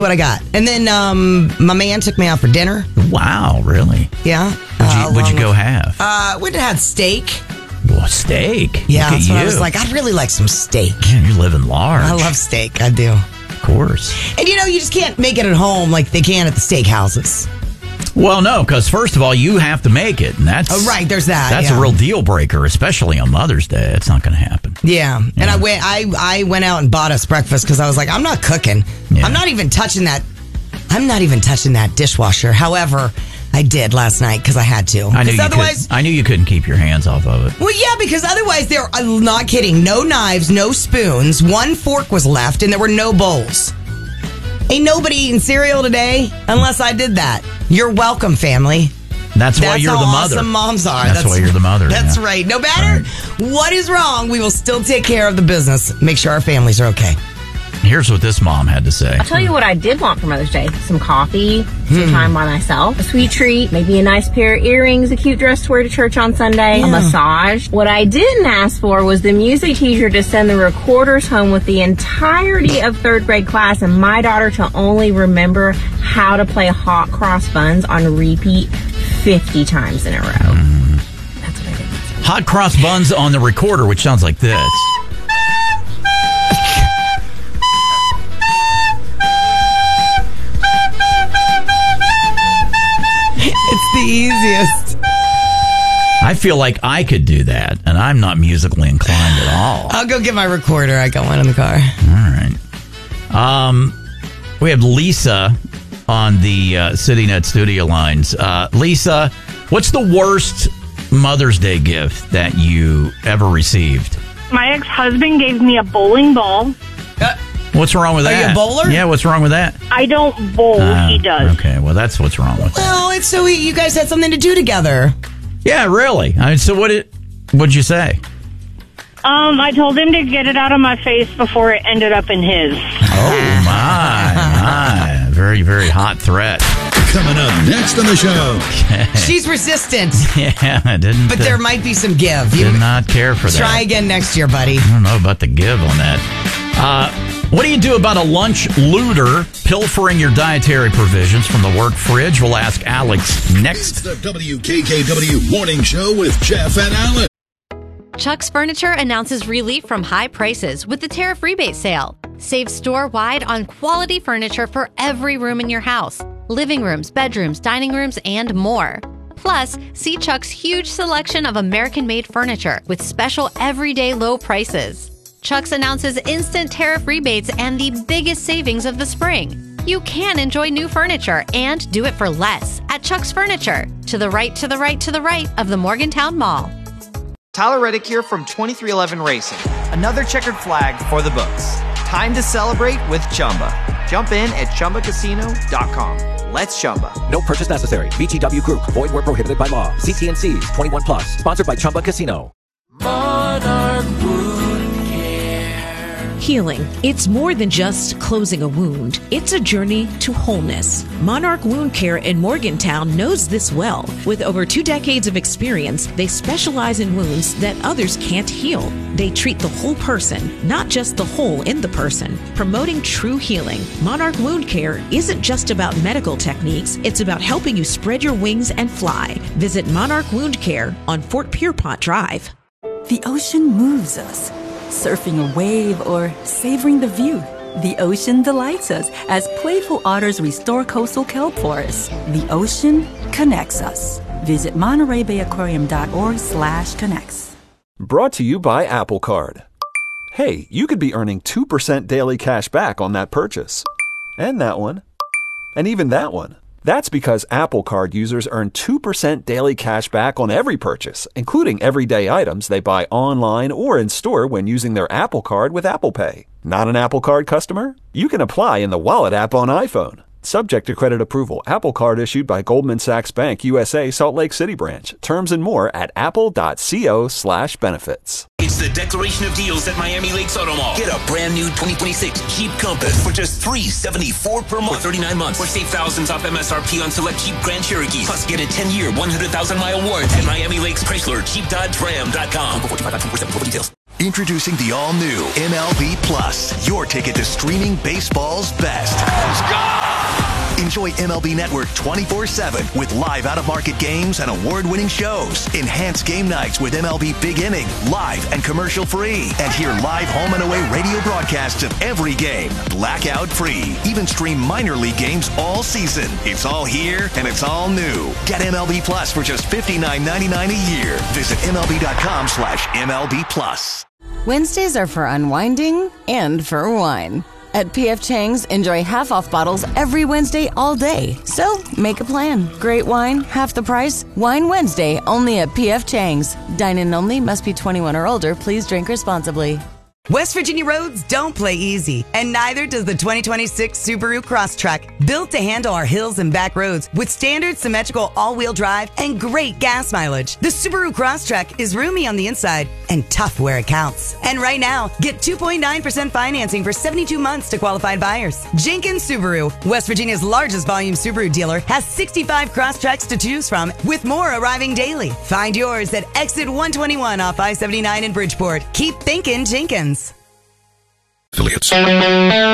what I got. And then my man took me out for dinner. Wow, really? Yeah. What'd you go have? We had steak. Well, steak? Yeah, Look that's at what you. I was like. I'd really like some steak. Man, you're living large. I love steak. I do. Of course. And you just can't make it at home like they can at the steakhouses. Well, no, because first of all, you have to make it. And that's right, there's that. That's a real deal breaker, especially on Mother's Day. It's not going to happen. Yeah. And I went out and bought us breakfast because I was like, I'm not cooking. Yeah. I'm not even touching that dishwasher. However, I did last night because I had to. I knew you couldn't keep your hands off of it. Well, yeah, because otherwise I'm not kidding. No knives, no spoons. One fork was left and there were no bowls. Ain't nobody eating cereal today unless I did that. You're welcome, family. That's why you're the mother. Awesome moms are. That's why you're the mother. That's right. No matter what is wrong, we will still take care of the business. Make sure our families are okay. Here's what this mom had to say. I'll tell you what I did want for Mother's Day. Some coffee, some time by myself, a sweet treat, maybe a nice pair of earrings, a cute dress to wear to church on Sunday, a massage. What I didn't ask for was the music teacher to send the recorders home with the entirety of third grade class and my daughter to only remember how to play Hot Cross Buns on repeat 50 times in a row. That's what I did. Hot Cross Buns on the recorder, which sounds like this. It's the easiest. I feel like I could do that, and I'm not musically inclined at all. I'll go get my recorder. I got one in the car. All right. We have Lisa on the CityNet studio lines. Lisa, what's the worst Mother's Day gift that you ever received? My ex-husband gave me a bowling ball. What's wrong with that? Are you a bowler? Yeah, what's wrong with that? I don't bowl. He does. Okay, well, that's what's wrong with that. Well, it's so you guys had something to do together. Yeah, really. I mean, so what'd you say? I told him to get it out of my face before it ended up in his. Oh, my. Very, very hot threat. Coming up next on the show. She's resistant. Yeah, I didn't. But there might be some give. Did not care for that. Try again next year, buddy. I don't know about the give on that. What do you do about a lunch looter pilfering your dietary provisions from the work fridge? We'll ask Alex next. It's the WKKW Morning Show with Jeff and Alex. Chuck's Furniture announces relief from high prices with the tariff rebate sale. Save store-wide on quality furniture for every room in your house. Living rooms, bedrooms, dining rooms, and more. Plus, see Chuck's huge selection of American-made furniture with special everyday low prices. Chuck's announces instant tariff rebates and the biggest savings of the spring. You can enjoy new furniture and do it for less at Chuck's Furniture. To the right, to the right, to the right of the Morgantown Mall. Tyler Reddick here from 2311 Racing. Another checkered flag for the books. Time to celebrate with Chumba. Jump in at ChumbaCasino.com. Let's Chumba. No purchase necessary. VGW Group. Void where prohibited by law. CT&Cs. 21 plus. Sponsored by Chumba Casino. Monarch Wound Care. Healing. It's more than just closing a wound. It's a journey to wholeness. Monarch Wound Care in Morgantown knows this well. With over 2 decades of experience, they specialize in wounds that others can't heal. They treat the whole person, not just the hole in the person. Promoting true healing. Monarch Wound Care isn't just about medical techniques. It's about helping you spread your wings and fly. Visit Monarch Wound Care on Fort Pierpont Drive. The ocean moves us. Surfing a wave or savoring the view. The ocean delights us as playful otters restore coastal kelp forests. The ocean connects us. Visit MontereyBayAquarium.org/connects. Brought to you by Apple Card. Hey, you could be earning 2% daily cash back on that purchase. And that one. And even that one. That's because Apple Card users earn 2% daily cash back on every purchase, including everyday items they buy online or in store when using their Apple Card with Apple Pay. Not an Apple Card customer? You can apply in the Wallet app on iPhone. Subject to credit approval. Apple Card issued by Goldman Sachs Bank USA, Salt Lake City branch. Terms and more at apple.co/benefits. It's the declaration of deals at Miami Lakes Auto Mall. Get a brand new 2026 Jeep Compass for just $374 per month for 39 months. Or save thousands off MSRP on select Jeep Grand Cherokees. Plus, get a 10-year, 100,000-mile warranty at Miami Lakes Chrysler, Jeep, Dodge, Ram.com. For details. Introducing the all-new MLB Plus, your ticket to streaming baseball's best. Let's go! Enjoy MLB Network 24/7 with live out-of-market games and award-winning shows. Enhance game nights with MLB Big Inning, live and commercial-free. And hear live home and away radio broadcasts of every game, blackout-free. Even stream minor league games all season. It's all here, and it's all new. Get MLB Plus for just $59.99 a year. Visit MLB.com/MLB Plus. Wednesdays are for unwinding and for wine. At P.F. Chang's, enjoy half-off bottles every Wednesday all day. So, make a plan. Great wine, half the price. Wine Wednesday, only at P.F. Chang's. Dine-in only, must be 21 or older. Please drink responsibly. West Virginia roads don't play easy, and neither does the 2026 Subaru Crosstrek. Built to handle our hills and back roads with standard symmetrical all-wheel drive and great gas mileage. The Subaru Crosstrek is roomy on the inside and tough where it counts. And right now, get 2.9% financing for 72 months to qualified buyers. Jenkins Subaru, West Virginia's largest volume Subaru dealer, has 65 Crosstreks to choose from, with more arriving daily. Find yours at exit 121 off I-79 in Bridgeport. Keep thinking Jenkins. Affiliates.